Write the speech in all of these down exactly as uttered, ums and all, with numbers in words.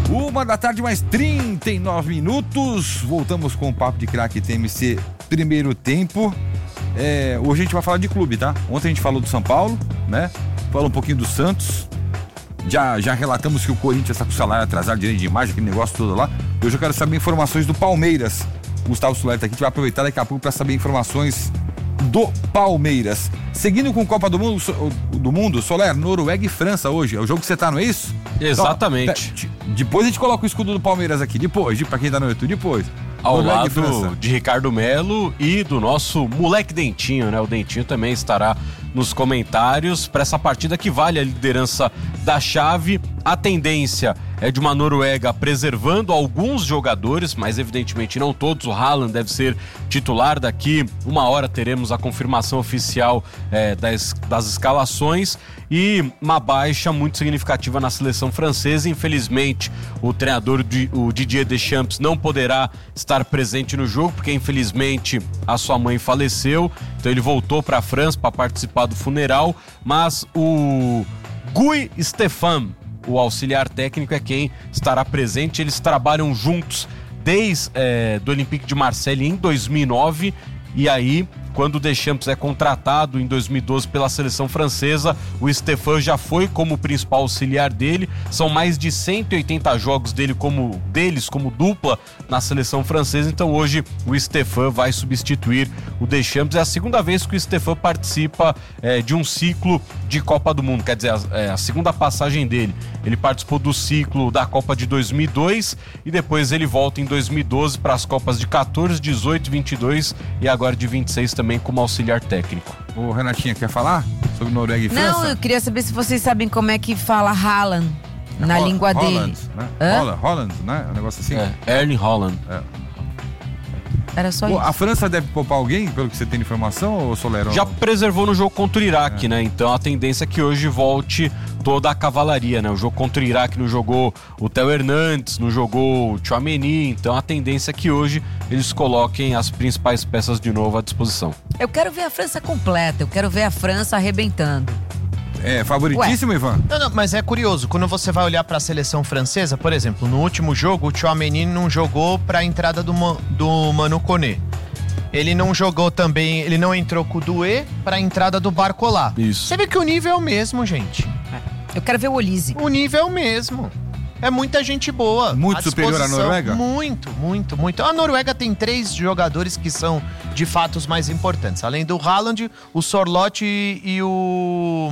Uma da tarde, mais trinta e nove minutos. Voltamos com o Papo de Craque T M C, primeiro tempo. É, hoje a gente vai falar de clube, tá? Ontem a gente falou do São Paulo, né? Falou um pouquinho do Santos. Já, já relatamos que o Corinthians está com o salário atrasado, direito de imagem, aquele negócio todo lá. Hoje eu quero saber informações do Palmeiras. Gustavo Soler tá aqui, a gente vai aproveitar daqui a pouco para saber informações do Palmeiras. Seguindo com Copa do Mundo, do mundo, Soler, Noruega e França hoje. É o jogo que você tá, não é isso? Exatamente. Então, depois a gente coloca o escudo do Palmeiras aqui. Depois, pra quem tá no YouTube, depois. Ao Noruega lado de Ricardo Melo e do nosso moleque Dentinho, né? O Dentinho também estará nos comentários para essa partida que vale a liderança da chave. A tendência é de uma Noruega preservando alguns jogadores, mas evidentemente não todos. O Haaland deve ser titular. Daqui uma hora teremos a confirmação oficial é, das, das escalações. E uma baixa muito significativa na seleção francesa. Infelizmente, o treinador, o Didier Deschamps, não poderá estar presente no jogo, porque infelizmente a sua mãe faleceu. Então ele voltou para a França para participar do funeral. Mas o Guy Stefan, o auxiliar técnico, é quem estará presente. Eles trabalham juntos desde é, do Olympique de Marseille em dois mil e nove. E aí, quando o Deschamps é contratado em dois mil e doze pela seleção francesa, o Stefan já foi como principal auxiliar dele. São mais de cento e oitenta jogos dele como, deles como dupla na seleção francesa. Então hoje o Stefan vai substituir o Deschamps. É a segunda vez que o Stefan participa é, de um ciclo de Copa do Mundo. Quer dizer, a, é, a segunda passagem dele. Ele participou do ciclo da Copa de dois mil e dois e depois ele volta em dois mil e doze para as Copas de quatorze, dezoito, vinte e dois e agora de vinte e seis também como auxiliar técnico. O Renatinha quer falar sobre Noruega e França? Não, eu queria saber se vocês sabem como é que fala Haaland na Ho- língua Holland, dele. Né? Holland, Holland, né? Um negócio assim. É, Erling Haaland. É. Era só Pô, isso. a França deve poupar alguém, pelo que você tem de informação, ou Soler? Já preservou no jogo contra o Iraque, é. né? Então a tendência é que hoje volte toda a cavalaria, né? O jogo contra o Iraque não jogou o Theo Hernandes, não jogou o Tchouaméni, então a tendência é que hoje eles coloquem as principais peças de novo à disposição. Eu quero ver a França completa, eu quero ver a França arrebentando. É favoritíssimo, Ué. Ivan? Não, não, mas é curioso, quando você vai olhar para a seleção francesa, por exemplo, no último jogo, o Tchouaméni não jogou para a entrada do, do Manu Koné. Ele não jogou também, ele não entrou com o Doué para a entrada do Barcola. Isso. Você vê que o nível é o mesmo, gente. Eu quero ver o Olise. O nível é o mesmo. É muita gente boa. Muito superior à Noruega? Muito, muito, muito. A Noruega tem três jogadores que são, de fato, os mais importantes. Além do Haaland, o Sorloth e, e o...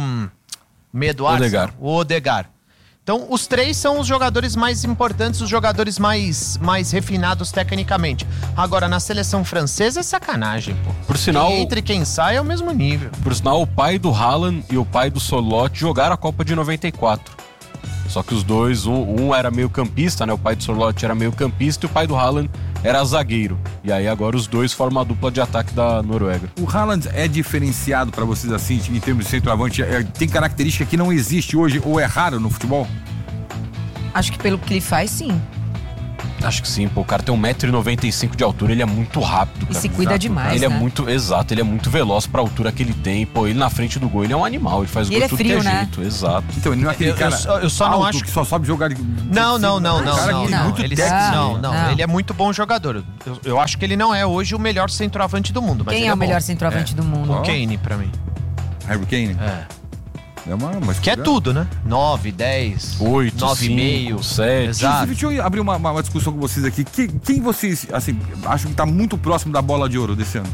Medo Odegaard. O Odegaard. Então, os três são os jogadores mais importantes, os jogadores mais, mais refinados tecnicamente. Agora, na seleção francesa é sacanagem, pô. Por sinal, quem entra e quem sai é o mesmo nível. Por sinal, o pai do Haaland e o pai do Sorloth jogaram a Copa de noventa e quatro. Só que os dois, um, um era meio campista, né? O pai do Sorloth era meio campista e o pai do Haaland era zagueiro. E aí agora os dois formam a dupla de ataque da Noruega. O Haaland é diferenciado pra vocês assim, em termos de centroavante? É, tem característica que não existe hoje ou é raro no futebol? Acho que pelo que ele faz, sim. Acho que sim, pô. O cara tem um metro e noventa e cinco de altura, ele é muito rápido. E cara. se cuida Exato. demais, Ele né? é muito, exato, ele é muito veloz pra altura que ele tem. Pô, ele na frente do gol, ele é um animal, ele faz E gol ele é tudo frio, que é né? jeito, exato. Então, ele não é aquele Eu- cara eu só- eu só não alto acho que só sabe jogar... De, Não, não, não, não, cara não, que tem não. muito Ele, técnico. não, não, Não. ele é muito bom jogador. Eu, eu acho que ele não é hoje o melhor centroavante do mundo, mas Quem ele é o bom. melhor centroavante É. do mundo? O Kane, pra mim. Harry Kane? É. É uma, uma Que é tudo, né? nove, dez, Oito, nove e cinco, meio. sete. Exato. Inclusive, deixa eu abrir uma, uma discussão com vocês aqui. Que, quem vocês, assim, acham que tá muito próximo da bola de ouro desse ano?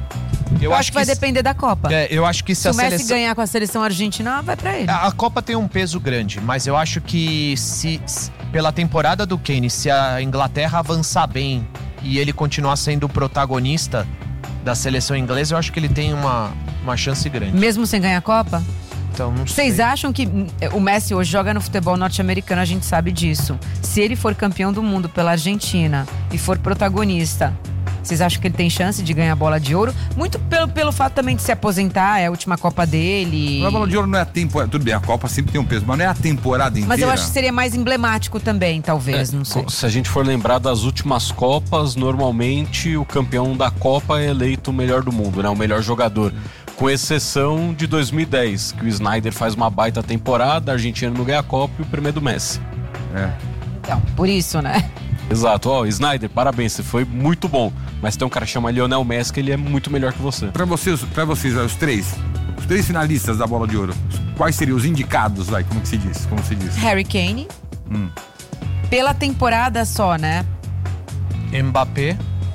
Eu acho que vai depender da Copa. É, eu acho que se, Se a o Messi seleção... ganhar com a seleção argentina, vai pra ele. A, a Copa tem um peso grande, mas eu acho que se, se pela temporada do Kane, se a Inglaterra avançar bem e ele continuar sendo o protagonista da seleção inglesa, eu acho que ele tem uma, uma chance grande. Mesmo sem ganhar a Copa? Então, não Vocês sei. acham que o Messi hoje joga no futebol norte-americano, a gente sabe disso. Se ele for campeão do mundo pela Argentina e for protagonista, vocês acham que ele tem chance de ganhar a bola de ouro? Muito pelo, pelo fato também de se aposentar, é a última Copa dele. A bola de ouro não é a temporada. Tudo bem, a Copa sempre tem um peso, mas não é a temporada inteira. Mas eu acho que seria mais emblemático também, talvez, É, não sei. Se a gente for lembrar das últimas Copas, normalmente o campeão da Copa é eleito o melhor do mundo, né? O melhor jogador. Com exceção de dois mil e dez, que o Snyder faz uma baita temporada, a Argentina não ganha a Copa e o primeiro do Messi. É. Então, por isso, né? Exato. Ó, Snyder, parabéns, você foi muito bom. Mas tem um cara que chama Lionel Messi que ele é muito melhor que você. Pra vocês, pra vocês, os três, os três finalistas da Bola de Ouro, quais seriam os indicados, vai? Como que se diz? Como se diz? Harry Kane. Hum. Pela temporada só, né? Mbappé.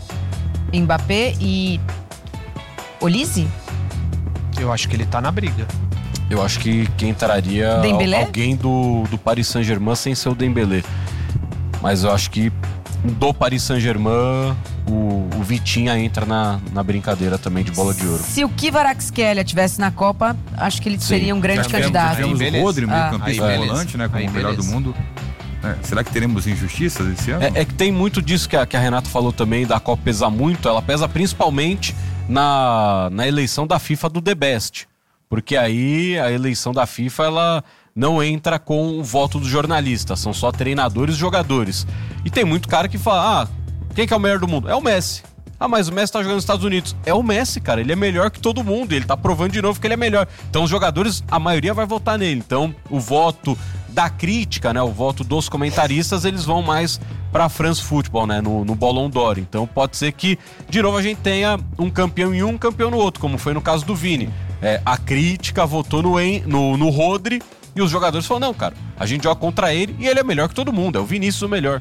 Mbappé e... Olise? Eu acho que ele tá na briga. Eu acho que quem entraria Dembélé? alguém do, do Paris Saint-Germain sem ser o Dembélé. Mas eu acho que do Paris Saint-Germain o, o Vitinha entra na, na brincadeira também de Bola de Ouro. Se o Kvaratskhelia estivesse na Copa, acho que ele Sim. seria um grande Já candidato. Tivemos Aí, o beleza. Rodri, meio Ah. campista Aí, volante, né? Como Aí, o melhor do beleza. mundo. É, será que teremos injustiças esse ano? É, é que tem muito disso que a, que a Renata falou também, da Copa pesar muito. Ela pesa principalmente na, na eleição da FIFA do The Best. Porque aí a eleição da FIFA, ela não entra com o voto dos jornalistas. São só treinadores e jogadores. E tem muito cara que fala, ah, quem que é o melhor do mundo? É o Messi. Ah, mas o Messi tá jogando nos Estados Unidos. É o Messi, cara. Ele é melhor que todo mundo. Ele tá provando de novo que ele é melhor. Então os jogadores, a maioria vai votar nele. Então o voto da crítica, né? O voto dos comentaristas, eles vão mais pra France Football, né? No, no Ballon d'Or. Então pode ser que, de novo, a gente tenha um campeão em um, um campeão no outro, como foi no caso do Vini. É, a crítica votou no, no, no Rodri e os jogadores falaram, não, cara, a gente joga contra ele e ele é melhor que todo mundo. É o Vinícius o melhor.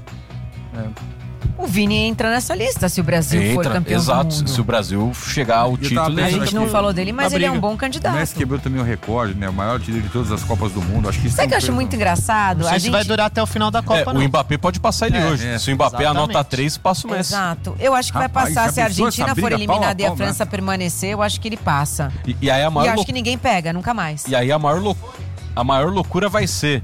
O Vini entra nessa lista se o Brasil for Entra, campeão exato. do mundo. Se o Brasil chegar ao Eu tava título... A pensando gente aqui, não falou dele, mas na ele é um briga. bom O candidato. Messi quebrou também o recorde, né? O maior artilheiro de todas as Copas do Mundo. Acho que isso Sabe o que eu não acho foi- muito engraçado? Não sei a se gente... vai durar até o final da Copa, É, não. o Mbappé pode passar ele É, hoje. é. Se o Mbappé Exatamente. anota três, passa o Messi. Exato. Eu acho que Rapaz, vai passar. já Se a pensou Argentina essa for briga pau a eliminada e a pau, né? França permanecer, eu acho que ele passa. E, e aí a E maior, acho lou- que ninguém pega, nunca mais. e aí a maior, lou- a maior loucura vai ser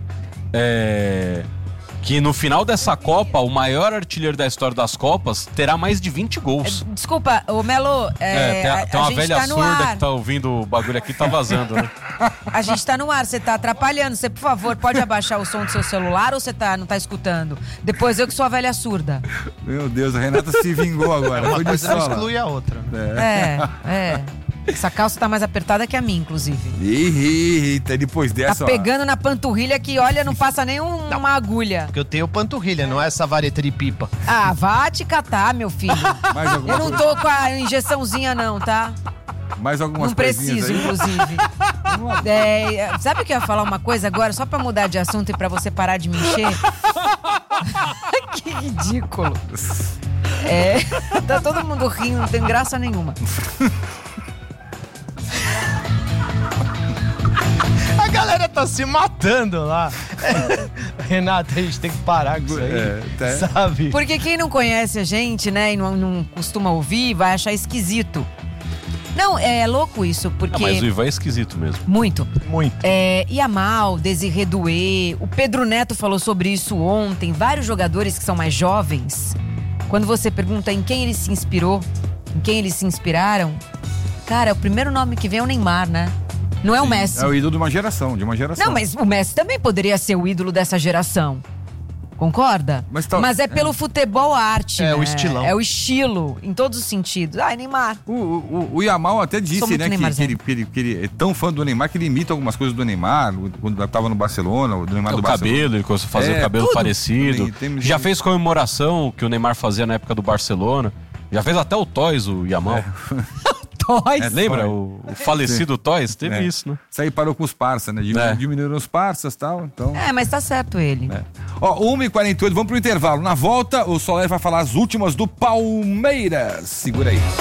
é, que no final dessa Copa, o maior artilheiro da história das Copas terá mais de vinte gols. Desculpa, ô Melo, é, É, tem, a, tem a uma gente velha tá no surda ar. que tá ouvindo o bagulho aqui, tá vazando, né? A gente tá no ar, você tá atrapalhando. Você, por favor, pode abaixar o som do seu celular ou você tá, não tá escutando? Depois eu que sou a velha surda. Meu Deus, a Renata se vingou agora. Uma Foi de coisa não sola. exclui a outra. É, é. Essa calça tá mais apertada que a minha, inclusive. Eita, depois Tá dessa... ó, pegando na panturrilha que, olha, não passa nem um- uma agulha. Porque eu tenho panturrilha, não é essa vareta de pipa. Ah, vá te catar, meu filho. mais alguma Eu não coisa- tô com a injeçãozinha, não, tá? Mais algumas Não coisinhas preciso, aí? inclusive. É, sabe que eu ia falar uma coisa agora, só pra mudar de assunto e pra você parar de me encher? Que ridículo. É, tá todo mundo rindo, não tem graça nenhuma. A galera tá se matando lá. Renata, a gente tem que parar com isso aí. É, tá. Sabe? Porque quem não conhece a gente, né, e não, não costuma ouvir, vai achar esquisito. Não, é louco isso, Ah, porque... mas o Ivan é esquisito mesmo. Muito. Muito. É, Yamal, Desiré Doué, o Pedro Neto falou sobre isso ontem. Vários jogadores que são mais jovens, quando você pergunta em quem ele se inspirou, em quem eles se inspiraram, cara, o primeiro nome que vem é o Neymar, né? Não é o Messi. É o ídolo de uma geração, de uma geração. Não, mas o Messi também poderia ser o ídolo dessa geração. Concorda? Mas tá- é pelo futebol arte, É, né? o estilão. É o estilo, em todos os sentidos. Ai, Neymar. O, o, o Yamal até Sou disse, muito né, que, que, Neymarzão. ele, que, ele, que ele é tão fã do Neymar que ele imita algumas coisas do Neymar, quando tava no Barcelona, o do Neymar O do Barcelona. cabelo, ele começou a fazer É, o cabelo tudo. parecido. Tem- tem- Já fez comemoração que o Neymar fazia na época do Barcelona. Já fez até o Toys, o Yamal. Toys. É, Lembra? Toy. O, o falecido Toys? Teve É. isso, né? Isso aí parou com os parça, né? Diminu- É. Diminuíram os parças e tal, então... É, mas tá certo ele. É. Ó, uma e quarenta e oito, vamos pro intervalo. Na volta, o Soler vai falar as últimas do Palmeiras. Segura aí.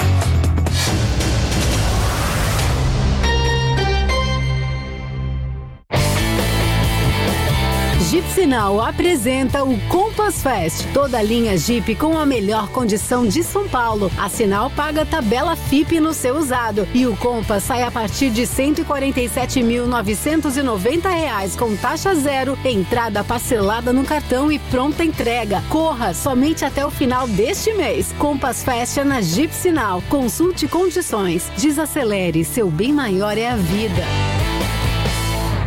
Jeep Sinal apresenta o Compass Fest. Toda a linha Jeep com a melhor condição de São Paulo. A Sinal paga tabela F I P no seu usado. E o Compass sai a partir de cento e quarenta e sete mil novecentos e noventa reais com taxa zero, entrada parcelada no cartão e pronta entrega. Corra somente até o final deste mês. Compass Fest é na Jeep Sinal. Consulte condições. Desacelere, seu bem maior é a vida. O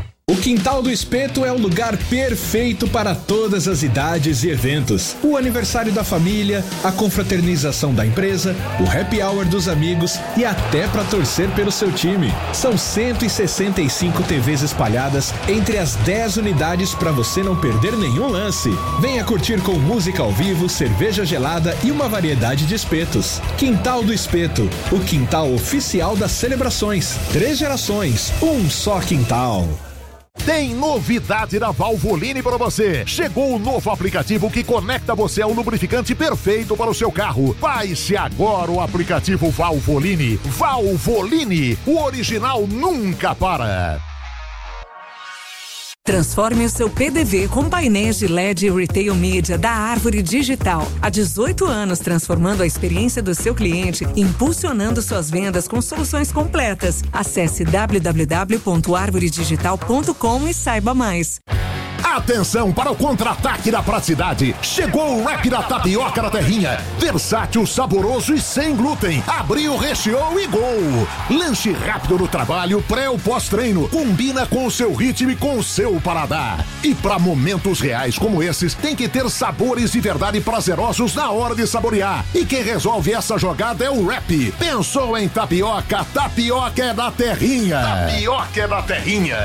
Quintal do Espeto é o lugar perfeito para todas as idades e eventos. O aniversário da família, a confraternização da empresa, o happy hour dos amigos e até para torcer pelo seu time. São cento e sessenta e cinco T Vs espalhadas entre as dez unidades para você não perder nenhum lance. Venha curtir com música ao vivo, cerveja gelada e uma variedade de espetos. Quintal do Espeto, o quintal oficial das celebrações. Três gerações, um só quintal. Tem novidade da Valvoline para você. Chegou o novo aplicativo que conecta você ao lubrificante perfeito para o seu carro. Baixe agora o aplicativo Valvoline. Valvoline, o original nunca para. Transforme o seu P D V com painéis de L E D e Retail Media da Árvore Digital. Há dezoito anos transformando a experiência do seu cliente, impulsionando suas vendas com soluções completas. Acesse w w w ponto arvore digital ponto com e saiba mais. Atenção para o contra-ataque da praticidade. Chegou o wrap da tapioca da terrinha. Versátil, saboroso e sem glúten. Abriu, recheou e gol. Lanche rápido no trabalho, pré ou pós-treino. Combina com o seu ritmo e com o seu paladar. E para momentos reais como esses, tem que ter sabores de verdade prazerosos na hora de saborear. E quem resolve essa jogada é o wrap. Pensou em tapioca? Tapioca é da terrinha. Tapioca é da terrinha.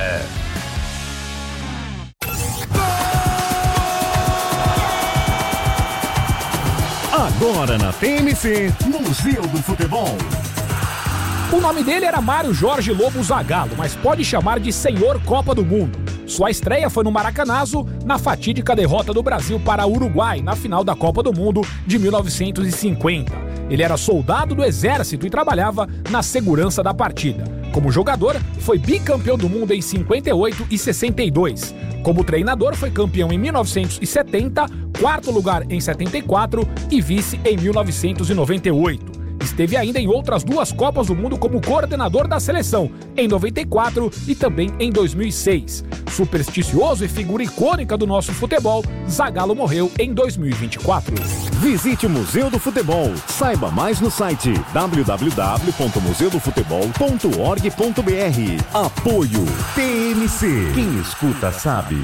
Agora na T M C, Museu do Futebol. O nome dele era Mário Jorge Lobo Zagallo, mas pode chamar de Senhor Copa do Mundo. Sua estreia foi no Maracanazo, na fatídica derrota do Brasil para o Uruguai, na final da Copa do Mundo de mil novecentos e cinquenta. Ele era soldado do Exército e trabalhava na segurança da partida. Como jogador, foi bicampeão do mundo em cinquenta e oito e sessenta e dois. Como treinador, foi campeão em mil novecentos e setenta, quarto lugar em setenta e quatro e vice em mil novecentos e noventa e oito. Esteve ainda em outras duas Copas do Mundo como coordenador da seleção, em noventa e quatro e também em dois mil e seis. Supersticioso e figura icônica do nosso futebol, Zagallo morreu em dois mil e vinte e quatro. Visite o Museu do Futebol. Saiba mais no site w w w ponto museu do futebol ponto org ponto b r. Apoio T M C. Quem escuta sabe.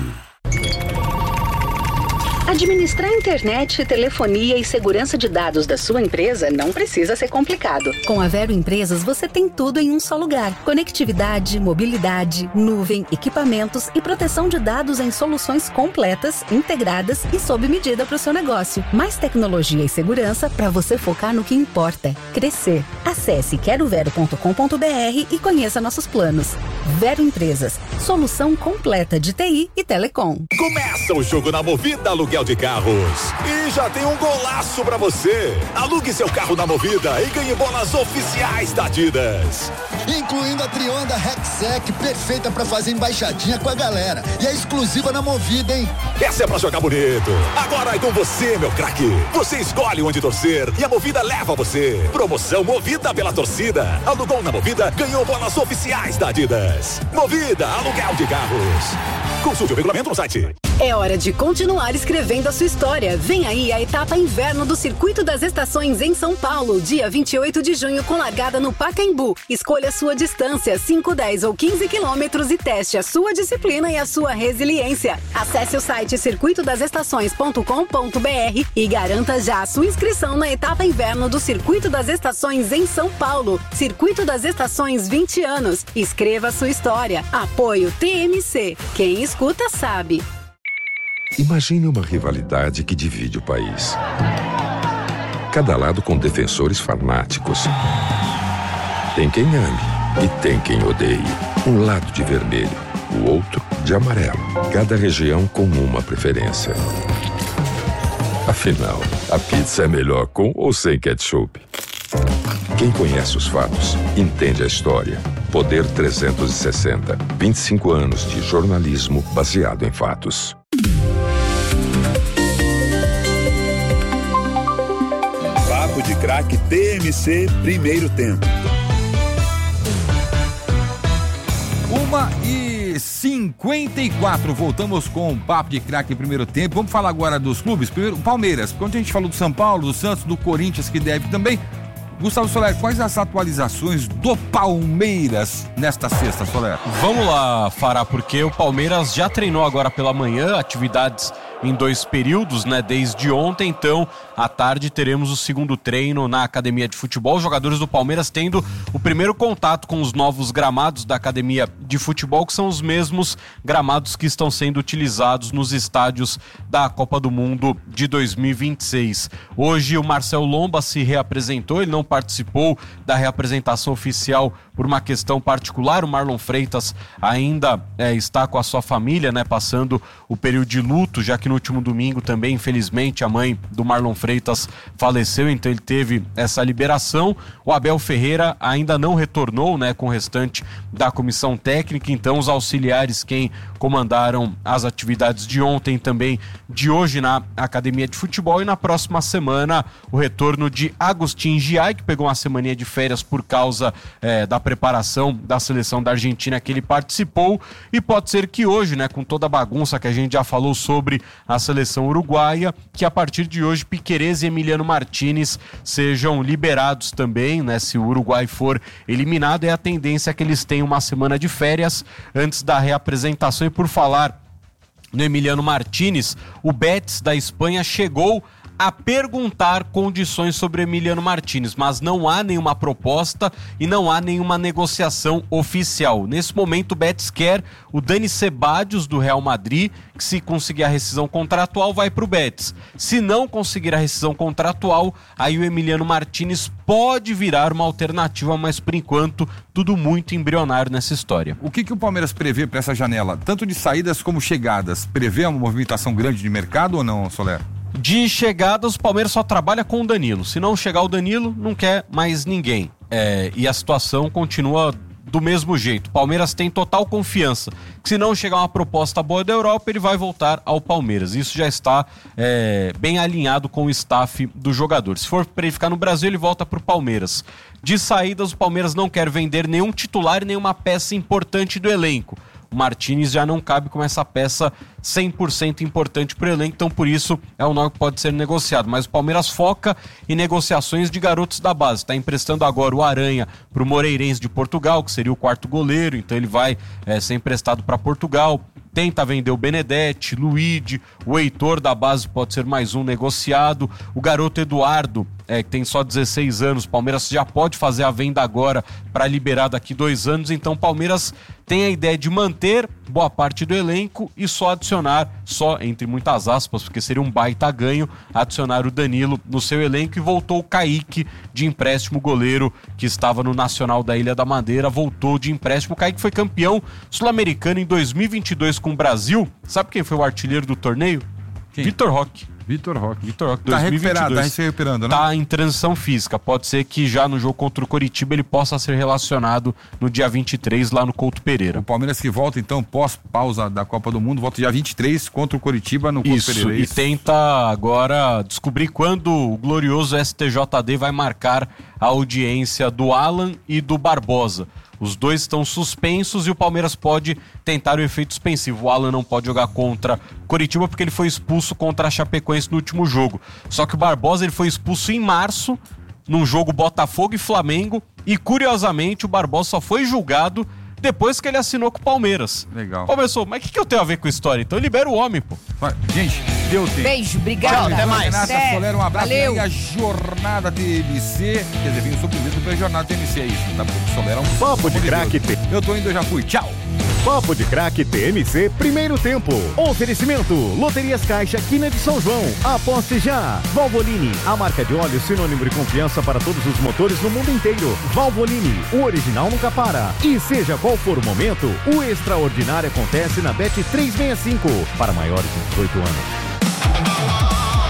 Administrar internet, telefonia e segurança de dados da sua empresa não precisa ser complicado. Com a Vero Empresas, você tem tudo em um só lugar. Conectividade, mobilidade, nuvem, equipamentos e proteção de dados em soluções completas, integradas e sob medida para o seu negócio. Mais tecnologia e segurança para você focar no que importa: crescer. Acesse quero vero ponto com ponto b r e conheça nossos planos. Vero Empresas, solução completa de T I e telecom. Começa o jogo na Movida Aluguel de Carros. E já tem um golaço pra você. Alugue seu carro na Movida e ganhe bolas oficiais da Adidas. Incluindo a Trionda Rexec, perfeita pra fazer embaixadinha com a galera. E é exclusiva na Movida, hein? Essa é pra jogar bonito. Agora é com você, meu craque. Você escolhe onde torcer e a Movida leva você. Promoção Movida pela torcida. Alugou na Movida, ganhou bolas oficiais da Adidas. Movida Aluguel de Carros. Consulte o regulamento no site. É hora de continuar escrevendo a sua história. Vem aí a etapa inverno do Circuito das Estações em São Paulo, dia vinte e oito de junho, com largada no Pacaembu. Escolha a sua distância, cinco, dez ou quinze quilômetros, e teste a sua disciplina e a sua resiliência. Acesse o site circuito das estações ponto com ponto b r e garanta já a sua inscrição na etapa inverno do Circuito das Estações em São Paulo. Circuito das Estações, vinte anos. Escreva a sua história. Apoio T M C. Quem escuta sabe. Imagine uma rivalidade que divide o país. Cada lado com defensores fanáticos. Tem quem ame e tem quem odeie. Um lado de vermelho, o outro de amarelo. Cada região com uma preferência. Afinal, a pizza é melhor com ou sem ketchup? Quem conhece os fatos, entende a história. Poder trezentos e sessenta. vinte e cinco anos de jornalismo baseado em fatos. Papo de Craque T M C, primeiro tempo. uma e cinquenta e quatro, voltamos com o Papo de Craque primeiro tempo. Vamos falar agora dos clubes. Primeiro, o Palmeiras. Quando a gente falou do São Paulo, do Santos, do Corinthians, que deve também, Gustavo Soler, quais as atualizações do Palmeiras nesta sexta, Soler? Vamos lá, Fará, porque o Palmeiras já treinou agora pela manhã, atividades em dois períodos, né, desde ontem. Então, à tarde teremos o segundo treino na academia de futebol. Os jogadores do Palmeiras tendo o primeiro contato com os novos gramados da academia de futebol, que são os mesmos gramados que estão sendo utilizados nos estádios da Copa do Mundo de dois mil e vinte e seis. Hoje o Marcel Lomba se reapresentou, ele não participou da reapresentação oficial por uma questão particular. O Marlon Freitas ainda é, está com a sua família, né, passando o período de luto, já que no último domingo também, infelizmente, a mãe do Marlon Freitas faleceu, então ele teve essa liberação. O Abel Ferreira ainda não retornou, né, com o restante da comissão técnica, então os auxiliares, quem comandaram as atividades de ontem, também de hoje na academia de futebol, e na próxima semana o retorno de Agustin Giai, que pegou uma semaninha de férias por causa é, da preparação da seleção da Argentina que ele participou, e pode ser que hoje, né, com toda a bagunça que a gente já falou sobre a seleção uruguaia, que a partir de hoje Piquerez e Emiliano Martínez sejam liberados também, né, se o Uruguai for eliminado. É a tendência que eles tenham uma semana de férias antes da reapresentação. E por falar no Emiliano Martínez, o Betis da Espanha chegou a perguntar condições sobre Emiliano Martínez, mas não há nenhuma proposta e não há nenhuma negociação oficial. Nesse momento o Betis quer o Dani Ceballos do Real Madrid, que se conseguir a rescisão contratual vai para o Betis. Se não conseguir a rescisão contratual, aí o Emiliano Martínez pode virar uma alternativa, mas por enquanto tudo muito embrionário nessa história. O que, que o Palmeiras prevê para essa janela, tanto de saídas como chegadas? Prevê uma movimentação grande de mercado ou não, Soler? De chegadas, o Palmeiras só trabalha com o Danilo. Se não chegar o Danilo, não quer mais ninguém. É, e a situação continua do mesmo jeito. O Palmeiras tem total confiança que se não chegar uma proposta boa da Europa, ele vai voltar ao Palmeiras. Isso já está é, bem alinhado com o staff do jogador. Se for para ele ficar no Brasil, ele volta para o Palmeiras. De saídas, o Palmeiras não quer vender nenhum titular e nenhuma peça importante do elenco. O Martínez já não cabe como essa peça cem por cento importante para o elenco, então por isso é um nome que pode ser negociado. Mas o Palmeiras foca em negociações de garotos da base. Está emprestando agora o Aranha para o Moreirense de Portugal, que seria o quarto goleiro, então ele vai é, ser emprestado para Portugal. Tenta vender o Benedetti, Luigi, o Heitor da base pode ser mais um negociado. O garoto Eduardo, é, que tem só dezesseis anos, o Palmeiras já pode fazer a venda agora para liberar daqui dois anos. Então o Palmeiras tem a ideia de manter boa parte do elenco e só adicionar, só entre muitas aspas, porque seria um baita ganho, adicionar o Danilo no seu elenco. E voltou o Kaique de empréstimo, goleiro que estava no Nacional da Ilha da Madeira, voltou de empréstimo. O Kaique foi campeão sul-americano em dois mil e vinte e dois com o Brasil. Sabe quem foi o artilheiro do torneio? Vitor Roque. Vitor Roque. Vitor Roque, tá dois mil e vinte e dois. recuperado, tá se recuperando, né? Tá em transição física. Pode ser que já no jogo contra o Coritiba ele possa ser relacionado no dia vinte e três lá no Couto Pereira. O Palmeiras que volta então pós-pausa da Copa do Mundo, volta dia vinte e três contra o Coritiba no Couto Isso, Pereira. Isso, e tenta agora descobrir quando o glorioso S T J D vai marcar a audiência do Alan e do Barbosa. Os dois estão suspensos e o Palmeiras pode tentar o efeito suspensivo. O Alan não pode jogar contra Coritiba porque ele foi expulso contra a Chapecoense no último jogo. Só que o Barbosa ele foi expulso em março, num jogo Botafogo e Flamengo. E curiosamente o Barbosa só foi julgado depois que ele assinou com o Palmeiras. Legal. Começou, mas o que, que eu tenho a ver com a história? Então libera o homem, pô. Gente, deu tempo. Beijo, obrigado. Tchau, até mais. Renata Até. Soler, um abraço. Valeu. E a jornada T M C, quer dizer, vem o sobremesa pela jornada T M C, é isso. Tá bom, Soler é um Papo de craque. Eu tô indo, eu já fui. Tchau. Papo de craque T M C, primeiro tempo. Oferecimento, Loterias Caixa, Quina de São João. Aposte já. Valvoline, a marca de óleo sinônimo de confiança para todos os motores no mundo inteiro. Valvoline, o original nunca para. E seja qual for o momento, o extraordinário acontece na Bet trezentos e sessenta e cinco, para maiores de dezoito anos.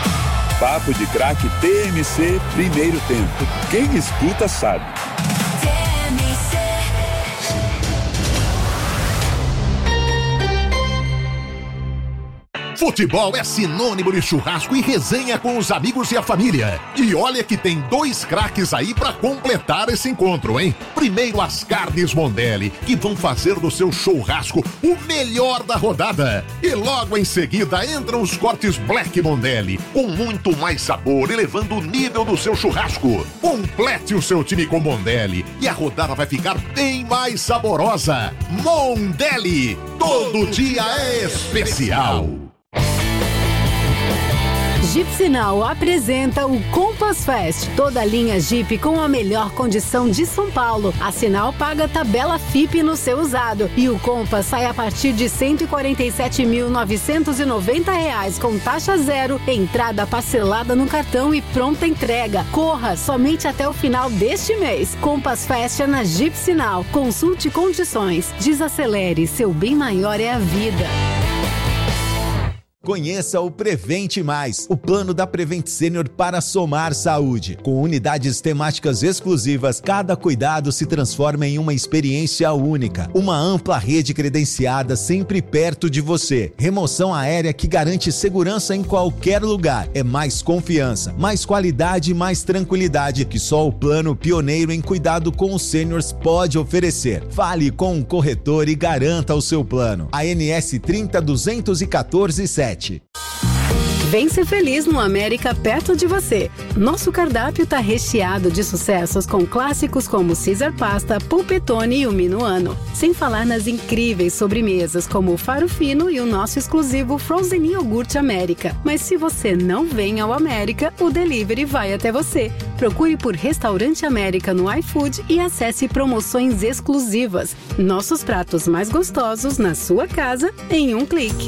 Papo de craque T M C, primeiro tempo. Quem escuta sabe. Futebol é sinônimo de churrasco e resenha com os amigos e a família. E olha que tem dois craques aí pra completar esse encontro, hein? Primeiro as carnes Mondelli, que vão fazer do seu churrasco o melhor da rodada. E logo em seguida entram os cortes Black Mondelli, com muito mais sabor, elevando o nível do seu churrasco. Complete o seu time com Mondelli e a rodada vai ficar bem mais saborosa. Mondelli, todo dia é especial. Jeep Sinal apresenta o Compass Fest, toda a linha Jeep com a melhor condição de São Paulo. A Sinal paga tabela F I P no seu usado e o Compass sai a partir de cento e quarenta e sete mil novecentos e noventa reais com taxa zero, entrada parcelada no cartão e pronta entrega. Corra somente até o final deste mês. Compass Fest é na Jeep Sinal. Consulte condições. Desacelere, seu bem maior é a vida. Conheça o Prevente Mais, o plano da Prevent Senior para somar saúde. Com unidades temáticas exclusivas, cada cuidado se transforma em uma experiência única. Uma ampla rede credenciada sempre perto de você. Remoção aérea que garante segurança em qualquer lugar. É mais confiança, mais qualidade e mais tranquilidade que só o plano pioneiro em cuidado com os seniors pode oferecer. Fale com o corretor e garanta o seu plano. A N S trinta duzentos e quatorze sete. Vem ser feliz no América perto de você. Nosso cardápio está recheado de sucessos com clássicos como Caesar Pasta, Polpettone e o Minuano. Sem falar nas incríveis sobremesas como o Faro Fino e o nosso exclusivo Frozen Iogurte América. Mas se você não vem ao América, o delivery vai até você. Procure por Restaurante América no iFood e acesse promoções exclusivas. Nossos pratos mais gostosos na sua casa em um clique.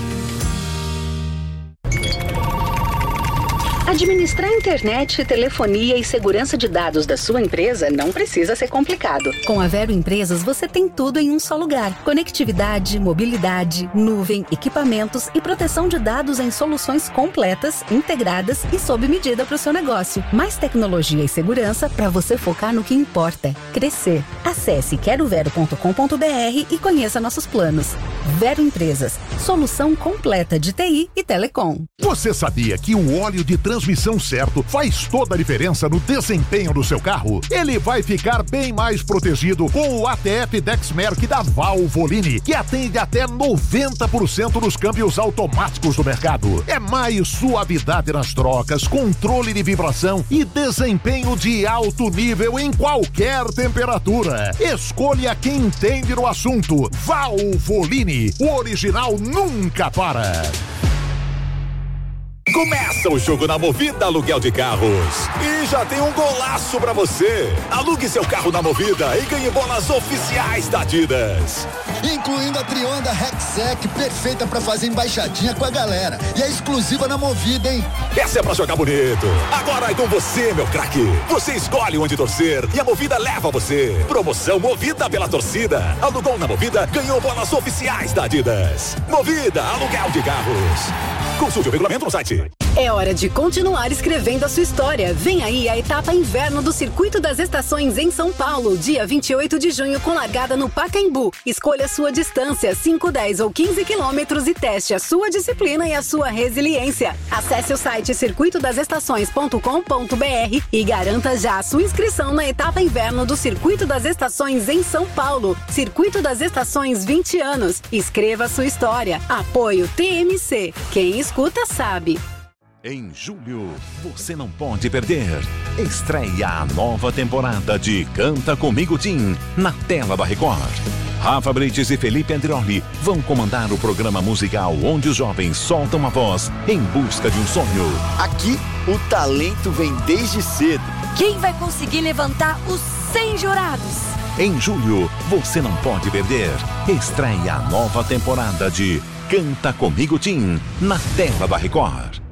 Administrar internet, telefonia e segurança de dados da sua empresa não precisa ser complicado. Com a Vero Empresas, você tem tudo em um só lugar. Conectividade, mobilidade, nuvem, equipamentos e proteção de dados em soluções completas, integradas e sob medida para o seu negócio. Mais tecnologia e segurança para você focar no que importa: crescer. Acesse quero vero ponto com ponto br e conheça nossos planos. Vero Empresas, solução completa de T I e telecom. Você sabia que o óleo de transmissão certo faz toda a diferença no desempenho do seu carro? Ele vai ficar bem mais protegido com o A T F Dexmerc da Valvoline, que atende até noventa por cento dos câmbios automáticos do mercado. É mais suavidade nas trocas, controle de vibração e desempenho de alto nível em qualquer temperatura. Escolha quem entende no assunto. Valvoline, o original nunca para. Começa o jogo na Movida Aluguel de Carros. E já tem um golaço pra você. Alugue seu carro na Movida e ganhe bolas oficiais da Adidas. Incluindo a Trionda Rexec, perfeita pra fazer embaixadinha com a galera. E é exclusiva na Movida, hein? Essa é pra jogar bonito. Agora é com você, meu craque. Você escolhe onde torcer e a Movida leva você. Promoção Movida pela torcida. Alugou na Movida, ganhou bolas oficiais da Adidas. Movida Aluguel de Carros. Consulte o regulamento no site. É hora de continuar escrevendo a sua história. Vem aí a etapa inverno do Circuito das Estações em São Paulo, dia vinte e oito de junho, com largada no Pacaembu. Escolha sua distância, cinco, dez ou quinze quilômetros, e teste a sua disciplina e a sua resiliência. Acesse o site circuito das estações ponto com ponto br e garanta já a sua inscrição na etapa inverno do Circuito das Estações em São Paulo. Circuito das Estações, vinte anos. Escreva a sua história. Apoio T M C. Quem escuta sabe. Em julho, você não pode perder. Estreia a nova temporada de Canta Comigo Tim, na tela da Record. Rafa Brites e Felipe Andrioli vão comandar o programa musical onde os jovens soltam a voz em busca de um sonho. Aqui, o talento vem desde cedo. Quem vai conseguir levantar os cem jurados? Em julho, você não pode perder. Estreia a nova temporada de Canta Comigo Tim, na tela da Record.